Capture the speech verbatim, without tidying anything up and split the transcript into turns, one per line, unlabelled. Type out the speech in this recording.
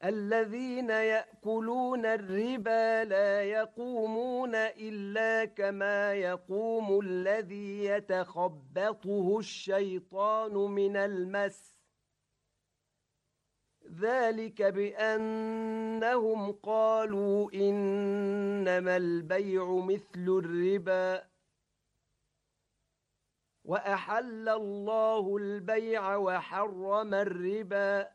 الذين يأكلون الربا لا يقومون إلا كما يقوم الذي يتخبطه الشيطان من المس ذلك بأنهم قالوا إنما البيع مثل الربا وأحل الله البيع وحرم الربا